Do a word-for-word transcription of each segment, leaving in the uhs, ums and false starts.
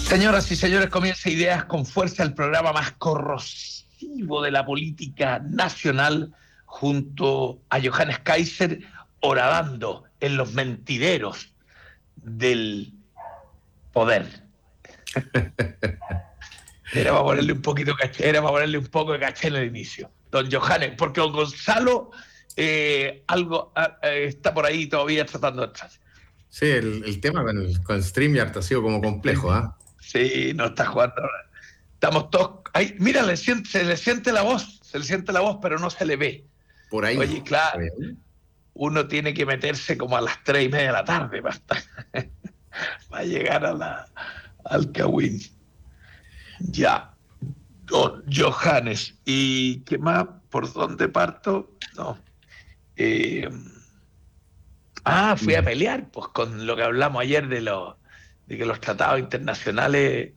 Señoras y señores, comienza Ideas con Fuerza, el programa más corrosivo de la política nacional, junto a Johannes Kaiser, horadando en los mentideros del poder. Era para ponerle un poquito de caché, era para ponerle un poco de caché en el inicio. Don Johannes, porque don Gonzalo eh, algo eh, está por ahí todavía tratando de entrar. Sí, el, el tema con el, con el StreamYard ha sido como complejo, ¿ah? ¿eh? Sí, no está jugando ahora. Estamos todos... Ay, mira, le siente, se le siente la voz, se le siente la voz, pero no se le ve. Por ahí. Oye, claro, uno tiene que meterse como a las tres y media de la tarde para, para llegar a la, al Cawin. Ya, don Johannes. ¿Y qué más? ¿Por dónde parto? No. Eh, ah, fui a pelear, pues, con lo que hablamos ayer de, lo, de que los tratados internacionales...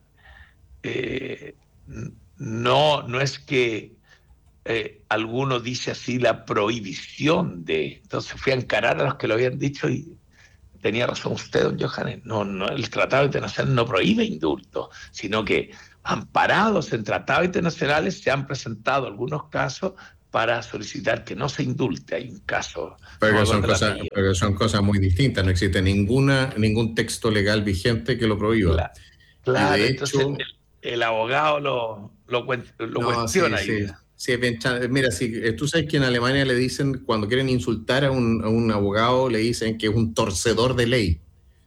Eh, no, no es que eh, alguno dice así la prohibición de... Entonces fui a encarar a los que lo habían dicho y tenía razón usted, don Johannes. No, no, el Tratado Internacional no prohíbe indultos, sino que amparados en tratados internacionales se han presentado algunos casos para solicitar que no se indulte. Hay un caso... Pero son, cosas, pero son cosas muy distintas, no existe ninguna, ningún texto legal vigente que lo prohíba. Claro, claro, y de entonces hecho... el, el abogado lo, lo, lo no, cuestiona. Sí, ahí. sí. Sí, mira, si tú sabes que en Alemania le dicen, cuando quieren insultar a un, a un abogado, le dicen que es un torcedor de ley.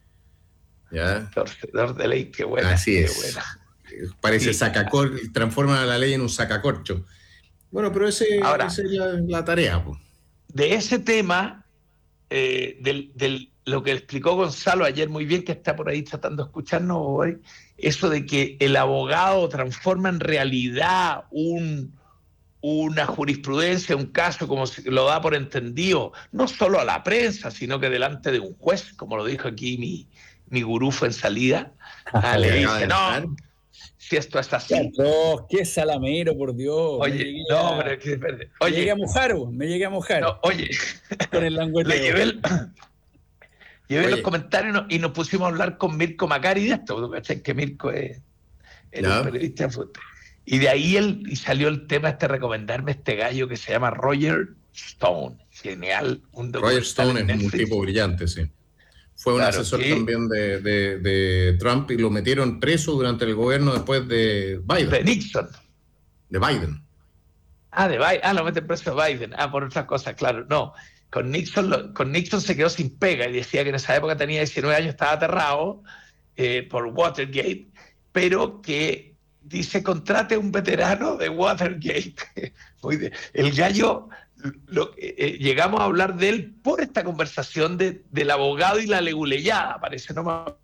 ¿Ya? Torcedor de ley, qué buena. Así qué es. Buena. Parece sí. sacacor, transforman a la ley en un sacacorcho. Bueno, pero ese, Ahora, esa es la, la tarea. Pues. De ese tema, eh, del, del, lo que explicó Gonzalo ayer muy bien, que está por ahí tratando de escucharnos hoy, eso de que el abogado transforma en realidad un... una jurisprudencia, un caso, como se lo da por entendido, no solo a la prensa, sino que delante de un juez, como lo dijo aquí mi, mi gurufo en salida, ah, le dice, no, si esto es así. ¡Oh, qué salamero, por Dios! Oye, no, a, pero que, oye, me llegué a mojar, me llegué a mojar. No, oye, con el le llevé, el, llevé los comentarios y nos pusimos a hablar con Mirko Macari de esto, porque ¿cachai? Que Mirko es, es no. un periodista de fútbol. Y de ahí él, y salió el tema este recomendarme este gallo que se llama Roger Stone. Genial. Un Roger Stone es Netflix. Un tipo brillante, sí. Fue un claro, asesor que... también de, de, de Trump y lo metieron preso durante el gobierno después de Biden. De Nixon. De Biden. Ah, de Biden. Ah, lo meten preso de Biden. Ah, por otras cosas, claro. No. Con Nixon, lo, con Nixon se quedó sin pega y decía que en esa época tenía diecinueve años, estaba aterrado eh, por Watergate, pero que dice, contrate un veterano de Watergate. El gallo, lo, eh, llegamos a hablar de él por esta conversación de, del abogado y la leguleyada, parece no más.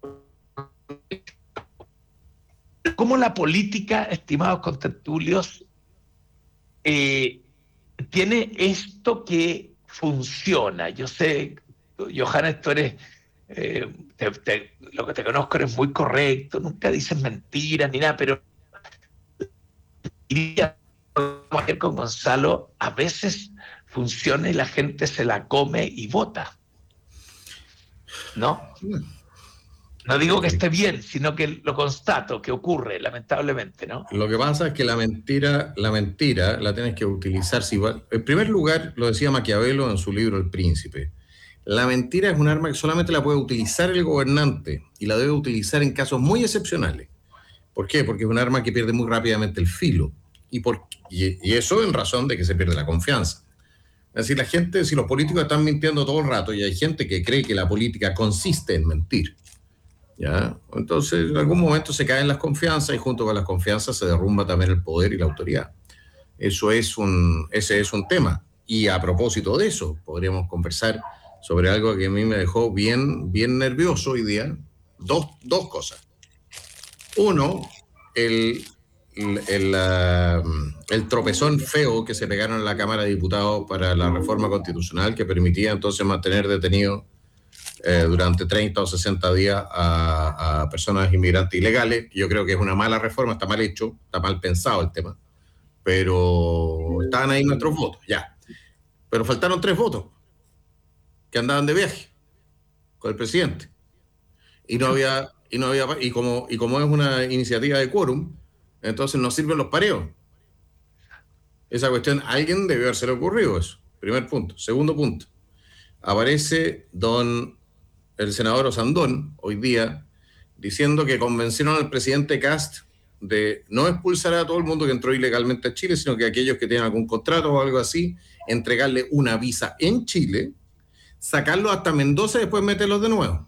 Cómo la política, estimados contertulios, eh, tiene esto que funciona. Yo sé, Johannes, tú eres... Eh, te, te, lo que te conozco eres muy correcto, nunca dices mentiras ni nada, pero ayer con Gonzalo, a veces funciona y la gente se la come y vota. ¿No? No digo que esté bien, sino que lo constato, que ocurre, lamentablemente, ¿no? Lo que pasa es que la mentira, la mentira la tienes que utilizar. Si va, en primer lugar, lo decía Maquiavelo en su libro El Príncipe, la mentira es un arma que solamente la puede utilizar el gobernante y la debe utilizar en casos muy excepcionales. ¿Por qué? Porque es un arma que pierde muy rápidamente el filo. Y, por, y, y eso en razón de que se pierde la confianza. Es decir, la gente, si los políticos están mintiendo todo el rato y hay gente que cree que la política consiste en mentir, ¿ya? Entonces en algún momento se caen las confianzas y junto con las confianzas se derrumba también el poder y la autoridad. Eso es un, ese es un tema. Y a propósito de eso, podríamos conversar sobre algo que a mí me dejó bien, bien nervioso hoy día. Dos, dos cosas. Uno, el, el, el, uh, el tropezón feo que se pegaron en la Cámara de Diputados para la reforma constitucional que permitía entonces mantener detenidos eh, durante treinta o sesenta días a, a personas inmigrantes ilegales. Yo creo que es una mala reforma, está mal hecho, está mal pensado el tema, pero estaban ahí nuestros votos, ya. Pero faltaron tres votos que andaban de viaje con el presidente. Y no había, y, no había, y, como, y como es una iniciativa de quórum, entonces no sirven los pareos. Esa cuestión, a alguien debió haberse ocurrido eso. Primer punto. Segundo punto. Aparece don el senador Osandón hoy día diciendo que convencieron al presidente Kast de no expulsar a todo el mundo que entró ilegalmente a Chile, sino que aquellos que tienen algún contrato o algo así, entregarle una visa en Chile, sacarlos hasta Mendoza y después meterlos de nuevo.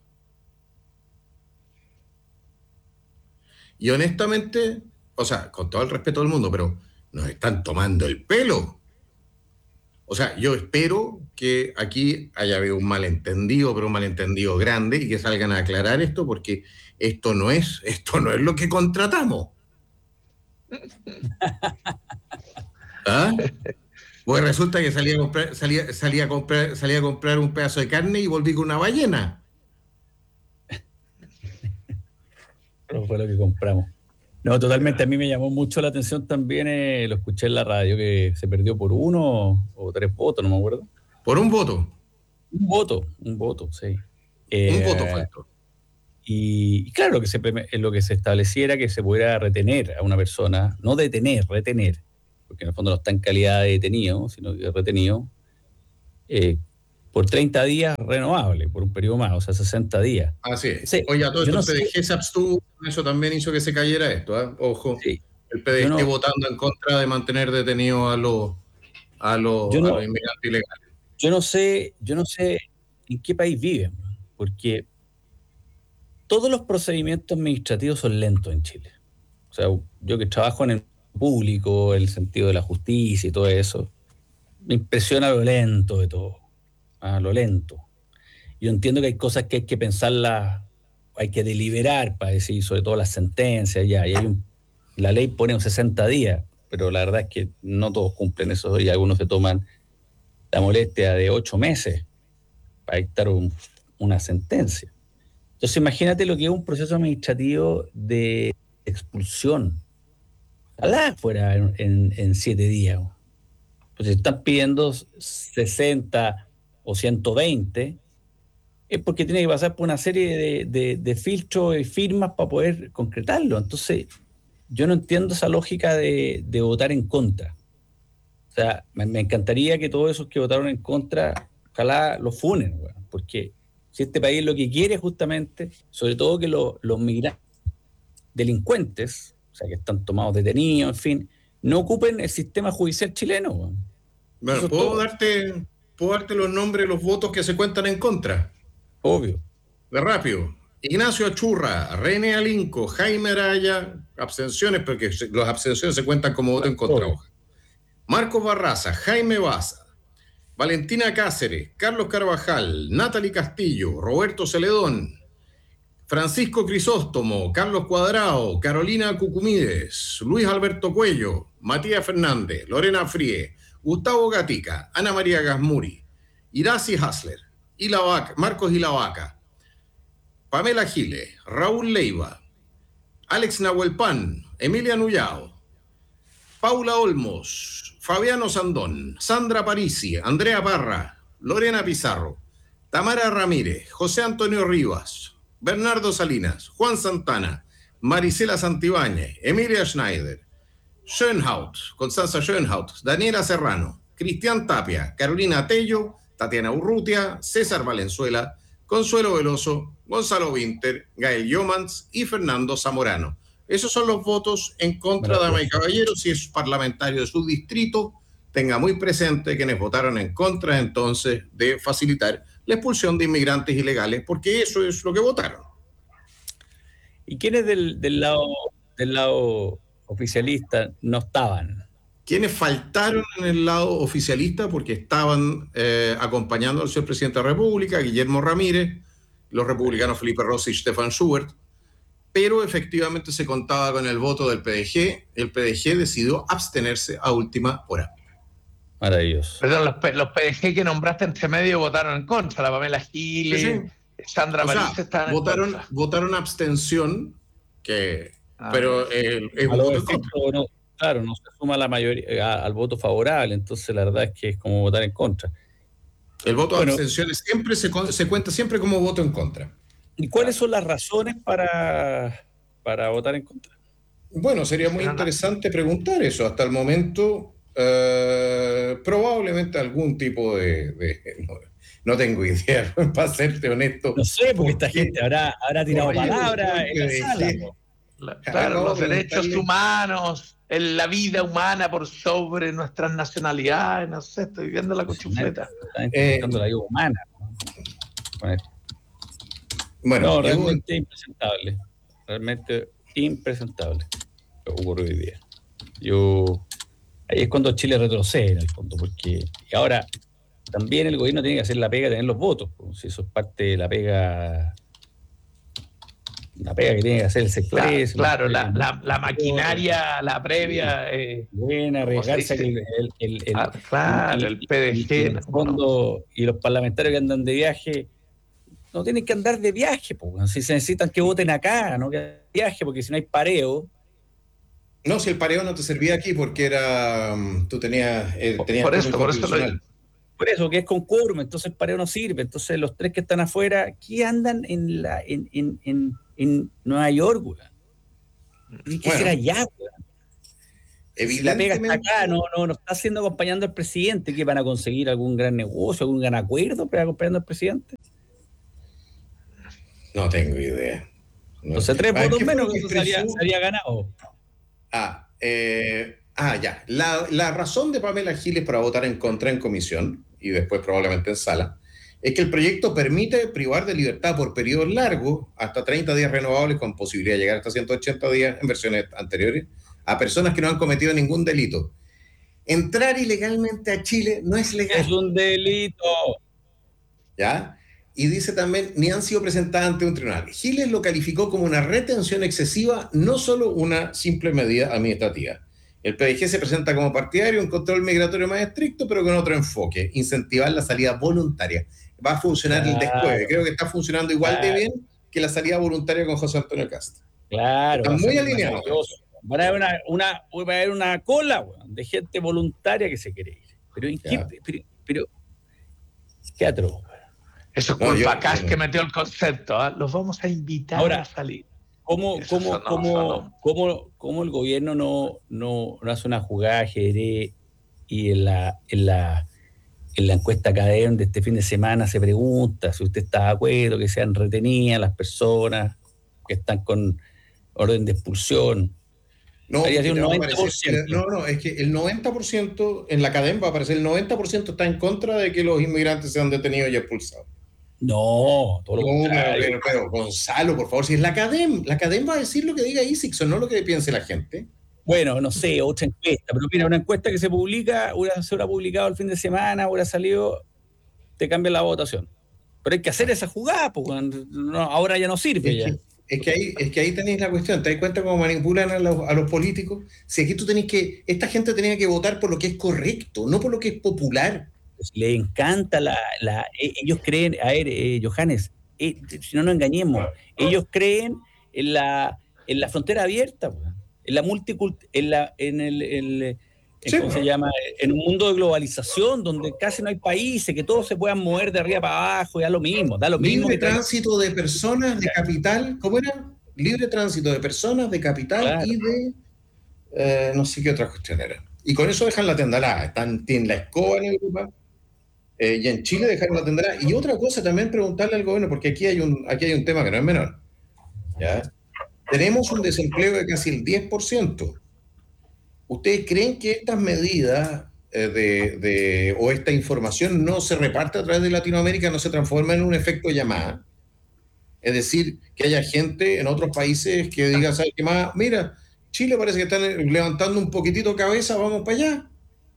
Y honestamente, o sea, con todo el respeto del mundo, pero nos están tomando el pelo. O sea, yo espero que aquí haya habido un malentendido, pero un malentendido grande, y que salgan a aclarar esto, porque esto no es, esto no es lo que contratamos. ¿Ah? Pues resulta que salía a comprar, salía, salía a comprar, salía a comprar un pedazo de carne y volví con una ballena. No fue lo que compramos. No, totalmente. A mí me llamó mucho la atención también, eh, lo escuché en la radio, que se perdió por uno o tres votos, no me acuerdo. Por un voto. Un voto, un voto, sí. Eh, un voto eh, faltó. Y, y claro, lo que, se, lo que se estableciera que se pudiera retener a una persona, no detener, retener, porque en el fondo no está en calidad de detenido, sino que retenido, eh, por treinta días renovable, por un periodo más, o sea, sesenta días. Así es. Sí, Oye, a todo esto no el P D G sé. se abstuvo, eso también hizo que se cayera esto, ¿eh? Ojo, sí. el P D G no, votando en contra de mantener detenidos a los, a los, no, a los inmigrantes ilegales. Yo no sé, yo no sé en qué país viven, porque todos los procedimientos administrativos son lentos en Chile. O sea, yo que trabajo en el público, el sentido de la justicia y todo eso, me impresiona lo lento de todo, ah, lo lento. Yo entiendo que hay cosas que hay que pensarlas, hay que deliberar para decir, sobre todo las sentencias, ya, y hay un, la ley pone un sesenta días, pero la verdad es que no todos cumplen eso y algunos se toman la molestia de ocho meses para dictar un, una sentencia. Entonces imagínate lo que es un proceso administrativo de expulsión. Ojalá fuera en, en, en siete días. Pues si están pidiendo sesenta o ciento veinte, es porque tiene que pasar por una serie de, de, de filtros y firmas para poder concretarlo. Entonces, yo no entiendo esa lógica de, de votar en contra. O sea, me, me encantaría que todos esos que votaron en contra, ojalá los funen, bueno, porque si este país lo que quiere justamente, sobre todo que lo, los migrantes delincuentes, o sea, que están tomados detenidos, en fin, no ocupen el sistema judicial chileno. Bueno, bueno ¿puedo darte, ¿puedo darte los nombres de los votos que se cuentan en contra? Obvio. De rápido. Ignacio Achurra, René Alinco, Jaime Araya, abstenciones, porque las abstenciones se cuentan como voto en contra. Hoja. Marcos Barraza, Jaime Baza, Valentina Cáceres, Carlos Carvajal, Natalie Castillo, Roberto Celedón, Francisco Crisóstomo, Carlos Cuadrado, Carolina Cucumides, Luis Alberto Cuello, Matías Fernández, Lorena Frie, Gustavo Gatica, Ana María Gasmuri, Iracy Hasler, Ilavaca, Marcos Ilavaca, Pamela Giles, Raúl Leiva, Alex Nahuelpan, Emilia Nullao, Paula Olmos, Fabiano Sandón, Sandra Parisi, Andrea Parra, Lorena Pizarro, Tamara Ramírez, José Antonio Rivas, Bernardo Salinas, Juan Santana, Marisela Santibáñez, Emilia Schneider, Schönhaut, Constanza Schönhaut, Daniela Serrano, Cristian Tapia, Carolina Tello, Tatiana Urrutia, César Valenzuela, Consuelo Veloso, Gonzalo Winter, Gael Yomans y Fernando Zamorano. Esos son los votos en contra, damas y caballeros. Si es parlamentario de su distrito, tenga muy presente quienes votaron en contra entonces de facilitar la expulsión de inmigrantes ilegales, porque eso es lo que votaron. ¿Y quiénes del, del lado del lado oficialista no estaban? Quienes faltaron en el lado oficialista porque estaban eh, acompañando al señor presidente de la República, Guillermo Ramírez, los republicanos Felipe Rossi y Stefan Schubert, pero efectivamente se contaba con el voto del P D G. El P D G decidió abstenerse a última hora. Maravilloso. Perdón, los, los P D G que nombraste entre medio votaron en contra. La Pamela Giles, sí, sí. Sandra París estaban votaron, en contra. Votaron abstención, que, ah, pero eh, es un voto en contra. No, claro, no se suma la mayoría a, al voto favorable, entonces la verdad es que es como votar en contra. El voto bueno, de abstención siempre se, se cuenta siempre como voto en contra. ¿Y cuáles son las razones para, para votar en contra? Bueno, sería muy interesante preguntar eso. Hasta el momento, eh, probablemente algún tipo de... de no, no tengo idea, para serte honesto. No sé, porque esta gente habrá, habrá tirado palabras en la sala. La, claro, los derechos humanos, en la vida humana por sobre nuestras nacionalidades, no sé, estoy viendo la cuchufleta. Eh, la vida humana. Bueno, bueno no, realmente yo... impresentable. Realmente impresentable lo que ocurrió hoy día. Yo, ahí es cuando Chile retrocede en el fondo, porque y ahora también el gobierno tiene que hacer la pega de tener los votos, pues, si eso es parte de la pega, la pega que tiene que hacer el sector. Claro, claro la, la, la maquinaria, la previa. Eh, Buena, arriesgarse a que el, el, el, el, ah, claro, el, el P D G. El, el fondo, no. Y los parlamentarios que andan de viaje no tienen que andar de viaje, pues, si se necesitan que voten acá, no que viaje, porque si no hay pareo. No, si el pareo no te servía aquí porque era, tú tenías, eh, tenías por eso, por eso lo, por eso, que es con quórum, entonces el pareo no sirve. Entonces los tres que están afuera, ¿qué andan en la en, en, en, en Nueva York, güey? Tienen que bueno, ser allá, güey. Si la pega está acá, no, no, no está haciendo acompañando al presidente, que van a conseguir algún gran negocio, algún gran acuerdo para acompañando al presidente. No tengo idea. No. Entonces tres votos menos, que eso sería, sería ganado. Ah, eh, ah, ya. La, la razón de Pamela Giles para votar en contra en comisión, y después probablemente en sala, es que el proyecto permite privar de libertad por periodos largos, hasta treinta días renovables, con posibilidad de llegar hasta ciento ochenta días en versiones anteriores, a personas que no han cometido ningún delito. Entrar ilegalmente a Chile no es legal. Es un delito. ¿Ya? Y dice también, ni han sido presentadas ante un tribunal. Giles lo calificó como una retención excesiva, no solo una simple medida administrativa. El P D G se presenta como partidario, un control migratorio más estricto, pero con otro enfoque, incentivar la salida voluntaria. Va a funcionar claro. el después. Creo que está funcionando igual claro. de bien que la salida voluntaria con José Antonio Castro. Claro. Están muy alineados. Va a haber una, una, va a haber una cola bueno, de gente voluntaria que se quiere ir. Pero, ¿en qué, pero, pero qué atroz. Eso es culpa no, yo, que metió el concepto. ¿eh? Los vamos a invitar ahora, a salir. ¿Cómo, cómo, sonó, cómo, sonó. cómo, cómo el gobierno no, no, no hace una jugada de ajedrez y en la, en la, en la encuesta Cadem de este fin de semana se pregunta si usted está de acuerdo que sean retenidas las personas que están con orden de expulsión? No, un noventa por ciento. no, no, es que el noventa por ciento en la Cadem va a aparecer, el noventa por ciento está en contra de que los inmigrantes sean detenidos y expulsados. No, todo lo no contrario. Pero, pero, Gonzalo, por favor, si es la Cadem, la Cadem va a decir lo que diga Isixson, no lo que piense la gente. Bueno, no sé, otra encuesta, pero mira, una encuesta que se publica, una se habrá publicado el fin de semana, habrá salido, te cambia la votación. Pero hay que hacer esa jugada, pues no, ahora ya no sirve. Es ya. Que, es, que ahí, es que ahí tenéis la cuestión, ¿te das cuenta cómo manipulan a los, a los políticos? Si aquí tú tenés que, esta gente tenía que votar por lo que es correcto, no por lo que es popular. Pues le encanta la, la eh, ellos creen, a ver, eh, Johannes, eh, si no nos engañemos, ellos creen en la, en la frontera abierta, en la multicult, en la, en el, el en, sí, ¿cómo se llama? En un mundo de globalización donde casi no hay países, que todos se puedan mover de arriba para abajo, ya lo mismo, da lo mismo. Libre tránsito de personas de capital, ¿cómo era? Libre tránsito de personas de capital claro. y de eh, no sé qué otra cuestión era. Y con eso dejan la tendalada, están tienen la escoba en Europa. Eh, y en Chile dejaron la tendrá. Y otra cosa también preguntarle al gobierno, porque aquí hay un, aquí hay un tema que no es menor. ¿Ya? Tenemos un desempleo de casi el diez por ciento. ¿Ustedes creen que estas medidas eh, de, de, o esta información no se reparte a través de Latinoamérica, no se transforma en un efecto llamada? Es decir, que haya gente en otros países que diga, ¿sabes qué más? Mira, Chile parece que están levantando un poquitito cabeza, vamos para allá.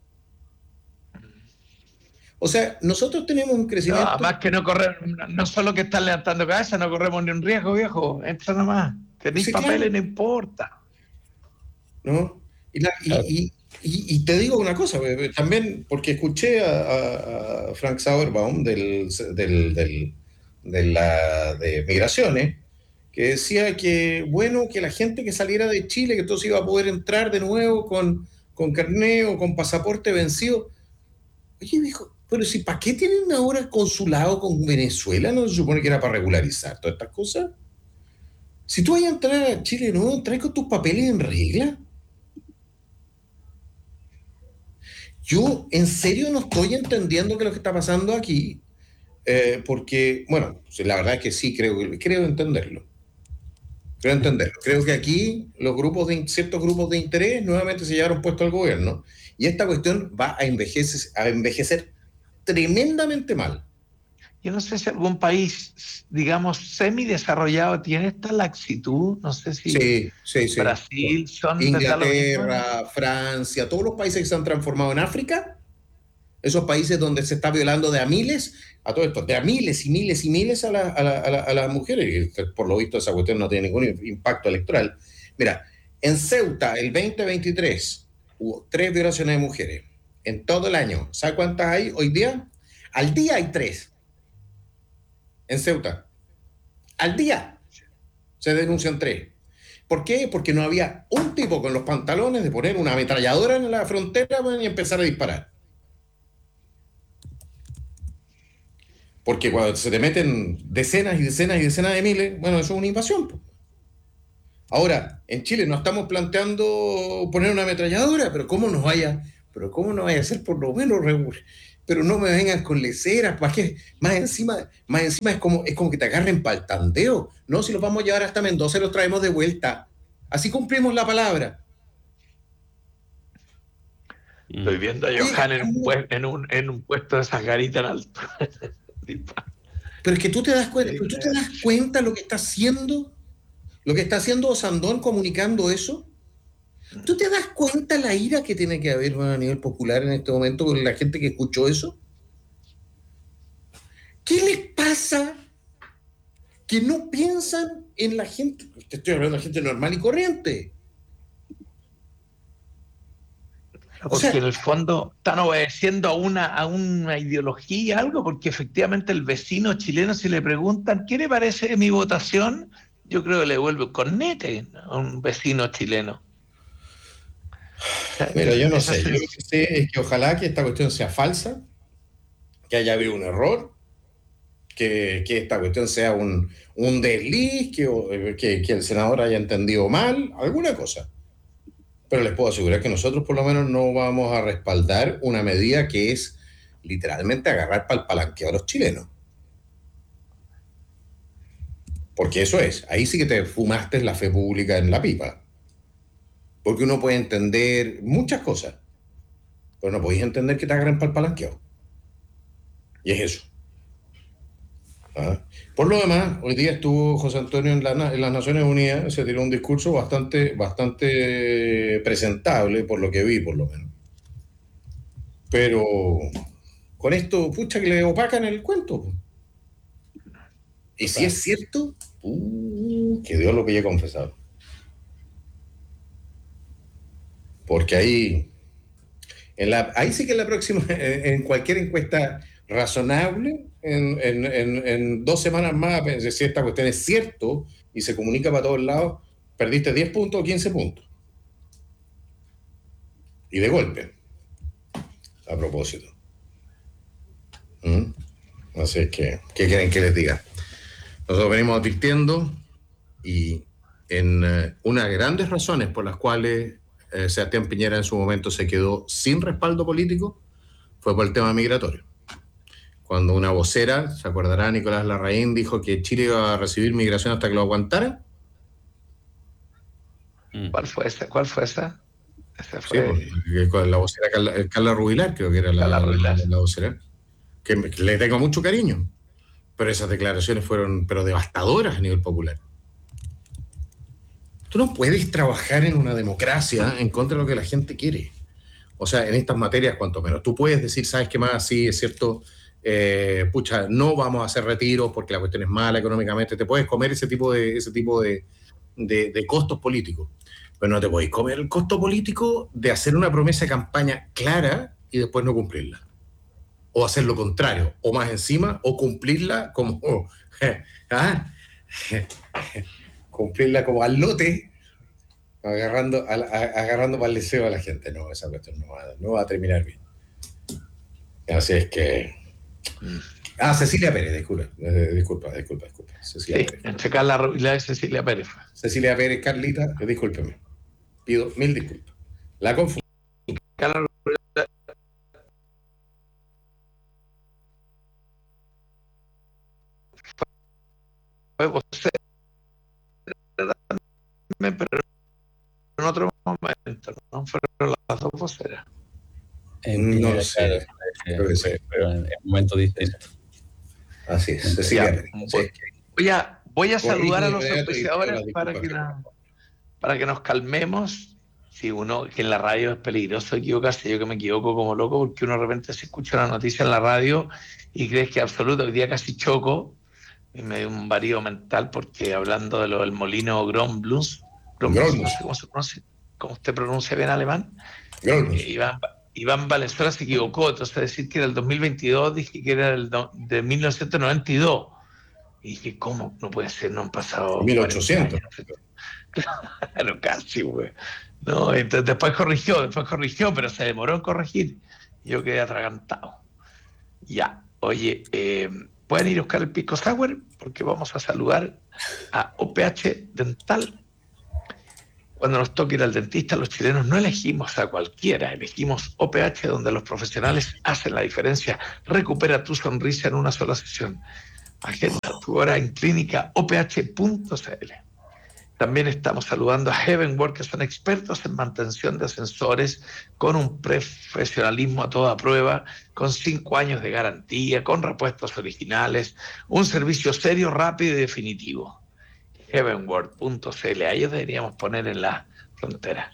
O sea, nosotros tenemos un crecimiento... No, además que no corremos, no solo que están levantando cabeza, no corremos ni un riesgo, viejo. Entra nomás. Tenéis sí, papeles, claro. No importa. ¿No? Y, la, y, y, y, y te digo una cosa, también, porque escuché a, a Frank Sauerbaum del, del, del, de, la, de Migraciones, que decía que, bueno, que la gente que saliera de Chile, que entonces iba a poder entrar de nuevo con, con carné o con pasaporte vencido. Oye, viejo, Pero si, ¿para qué tienen ahora consulado con Venezuela? ¿No se supone que era para regularizar todas estas cosas? Si tú vas a entrar a Chile, ¿no? Entras con tus papeles en regla. Yo, en serio, no estoy entendiendo qué es lo que está pasando aquí, eh, porque, bueno, la verdad es que sí, creo, creo entenderlo. Creo entenderlo. Creo que aquí los grupos de, ciertos grupos de interés nuevamente se llevaron puesto al gobierno y esta cuestión va a envejecer, a envejecer tremendamente mal. Yo no sé si algún país, digamos, semidesarrollado tiene esta laxitud. No sé si Sí, sí, sí. Brasil, son Inglaterra, Francia, todos los países que se han transformado en África, esos países donde se está violando de a miles, a todo esto, de a miles y miles y miles a, la, a, la, a, la, a las mujeres, y por lo visto esa cuestión no tiene ningún impacto electoral. Mira, en Ceuta, el veinte veintitrés, hubo tres violaciones de mujeres en todo el año. ¿Sabe cuántas hay hoy día? Al día hay tres. En Ceuta. Al día se denuncian tres. ¿Por qué? Porque no había un tipo con los pantalones de poner una ametralladora en la frontera y empezar a disparar. Porque cuando se te meten decenas y decenas y decenas de miles, bueno, eso es una invasión. Ahora, en Chile no estamos planteando poner una ametralladora, pero ¿cómo nos vaya? Pero ¿cómo no vaya a ser por lo menos regular? Pero no me vengan con leceras, ¿para qué? Más encima, más encima es como, es como que te agarren para el tanteo. No, si los vamos a llevar hasta Mendoza y los traemos de vuelta. Así cumplimos la palabra. Estoy viendo a Johan en un, en un, en un puesto de esas garitas en alto. Pero es que tú te das cuenta, ¿tú te das cuenta lo que está haciendo, lo que está haciendo Osandón comunicando eso? ¿Tú te das cuenta la ira que tiene que haber, bueno, a nivel popular en este momento con la gente que escuchó eso? ¿Qué les pasa? Que no piensan en la gente, te estoy hablando de gente normal y corriente. Porque o sea, en el fondo están obedeciendo a una, a una ideología, algo, porque efectivamente el vecino chileno, si le preguntan ¿qué le parece mi votación? Yo creo que le vuelve un cornete a un vecino chileno. Mira, yo no sé, yo lo que sé es que ojalá que esta cuestión sea falsa, que haya habido un error, que, que esta cuestión sea un, un desliz, que, que, que el senador haya entendido mal, alguna cosa. Pero les puedo asegurar que nosotros por lo menos no vamos a respaldar una medida que es literalmente agarrar para el palanqueo a los chilenos. Porque eso es, ahí sí que te fumaste la fe pública en la pipa. Porque uno puede entender muchas cosas, pero no podéis entender que te agarren para el palanqueo. Y es eso. ¿Ah? Por lo demás, hoy día estuvo José Antonio en, la, en las Naciones Unidas, se tiró un discurso bastante, bastante presentable, por lo que vi, por lo menos. Pero con esto, pucha, que le opacan el cuento. Y si es cierto, uh, que Dios lo que haya confesado. Porque ahí, en la, ahí sí que en la próxima, en, en cualquier encuesta razonable, en, en, en, en dos semanas más, si esta cuestión es cierto y se comunica para todos lados, perdiste diez puntos o quince puntos. Y de golpe. A propósito. ¿Mm? Así es que, ¿qué quieren que les diga? Nosotros venimos advirtiendo y en uh, una de grandes razones por las cuales eh, Sebastián Piñera en su momento se quedó sin respaldo político fue por el tema migratorio. Cuando una vocera, se acordará, Nicolás Larraín, dijo que Chile iba a recibir migración hasta que lo aguantara. ¿Cuál fue esa? ¿Cuál fue esa? esa fue... Sí, pues, la vocera Carla, Carla Rubilar, creo que era la, la, la, la vocera, que, que le tengo mucho cariño, pero esas declaraciones fueron pero devastadoras a nivel popular. Tú no puedes trabajar en una democracia en contra de lo que la gente quiere. O sea, en estas materias, cuanto menos. Tú puedes decir, ¿sabes qué más? Sí, es cierto... Eh, pucha, no vamos a hacer retiros porque la cuestión es mala económicamente, te puedes comer ese tipo de, ese tipo de, de, de costos políticos, pero no te podéis comer el costo político de hacer una promesa de campaña clara y después no cumplirla, o hacer lo contrario, o más encima, o cumplirla como oh, ¿ah? cumplirla como al lote, agarrando, a, a, agarrando para el deseo a la gente. No, esa cuestión no va, no va a terminar bien. Así es que... Ah, Cecilia Pérez, disculpa, eh, disculpa, disculpa, disculpa. Cecilia Sí, Pérez. entre Carla Rubilar y Cecilia Pérez. Cecilia Pérez, Carlita, eh, discúlpeme. Pido mil disculpas. La confundí. Carla Rubilar fue vocera también, pero en otro momento, no fueron las dos voceras. En No Piñera, sé, claro, creo que sí. pero en, en momentos distintos. Así es, Cecilia Ya, Pérez. voy, Sí. voy a, voy a saludar a los Corrijo de inmediato y pido auspiciadores las para disculpas que, que- nos, para que nos calmemos. Si uno, que en la radio es peligroso equivocarse, yo que me equivoco como loco, porque uno de repente se escucha una noticia en la radio y crees que absoluto, hoy día casi choco y me dio un varío mental porque hablando de lo del molino Gromblus, Gromblus, no sé cómo se pronuncia, cómo usted pronuncia bien alemán, Grolmus. eh, Iván, Iván Valenzuela se equivocó, entonces decir que era el dos mil veintidós, dije que era el do, de mil novecientos noventa y dos. Y dije, ¿cómo? No puede ser, no han pasado mil cuarenta ochocientos. años. Claro, casi, güey. No, entonces después corrigió, después corrigió, pero se demoró en corregir. Yo quedé atragantado. Ya, oye, eh, pueden ir a buscar el Pisco Sour porque vamos a saludar a O P H Dental. Cuando nos toque ir al dentista, los chilenos no elegimos a cualquiera, elegimos O P H, donde los profesionales hacen la diferencia. Recupera tu sonrisa en una sola sesión. Agenda tu hora en clínica o p h punto c l. También estamos saludando a Heavenwork, que son expertos en mantención de ascensores con un profesionalismo a toda prueba, con cinco años de garantía, con repuestos originales, un servicio serio, rápido y definitivo. Heavenwork punto c l, a ellos deberíamos poner en la frontera.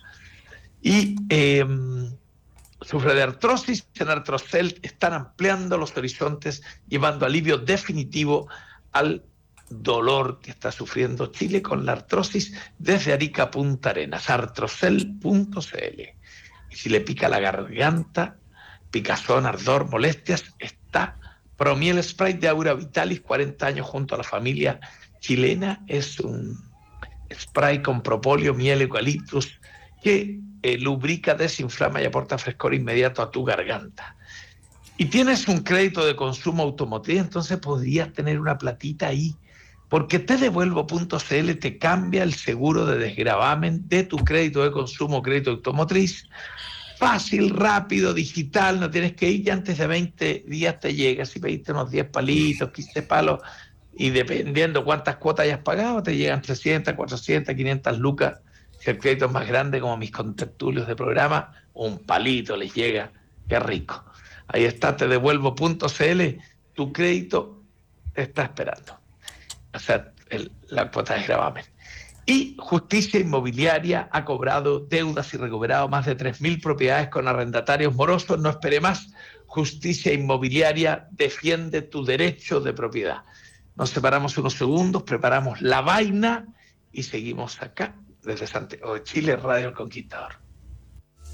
Y eh, sufre de artrosis, en Artrocel están ampliando los horizontes, llevando alivio definitivo al dolor que está sufriendo Chile con la artrosis desde Arica a Punta Arenas. Artrocel punto c l. Y si le pica la garganta, picazón, ardor, molestias, está Promiel Spray de Aura Vitalis, cuarenta años junto a la familia chilena. Es un spray con propóleo, miel, eucaliptus, que eh, lubrica, desinflama y aporta frescor inmediato a tu garganta. Y tienes un crédito de consumo automotriz, entonces podrías tener una platita ahí, porque te devuelvo punto c l te cambia el seguro de desgravamen de tu crédito de consumo, crédito automotriz. Fácil, rápido, digital, no tienes que ir, ya antes de veinte días te llega. Si pediste unos diez palitos, quince palos, y dependiendo cuántas cuotas hayas pagado, te llegan trescientas, cuatrocientas, quinientas lucas. Si el crédito es más grande, como mis contertulios de programa, un palito les llega. Qué rico. Ahí está, te devuelvo punto c l, tu crédito te está esperando. O sea, el, la cuota de gravamen. Y Justicia Inmobiliaria ha cobrado deudas y recuperado más de tres mil propiedades con arrendatarios morosos. No espere más. Justicia Inmobiliaria defiende tu derecho de propiedad. Nos separamos unos segundos, preparamos la vaina y seguimos acá desde Santiago de Chile, Radio El Conquistador.